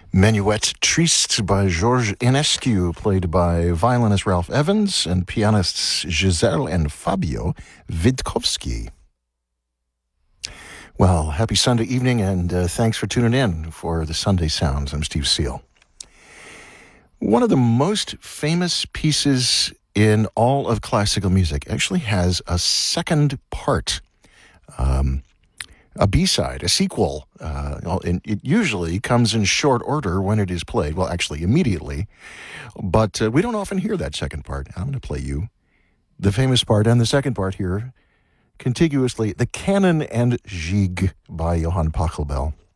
Menuet Triste by Georges Enescu, played by violinist Ralph Evans and pianists Giselle and Fabio Witkowski. Well, happy Sunday evening, and thanks for tuning in for the Sunday Sounds. I'm Steve Seal. One of the most famous pieces in all of classical music actually has a second part, a B-side, a sequel. And it usually comes in short order when it is played. Well, actually, immediately. But we don't often hear that second part. I'm going to play you the famous part and the second part here, contiguously, the Canon and Gigue by Johann Pachelbel.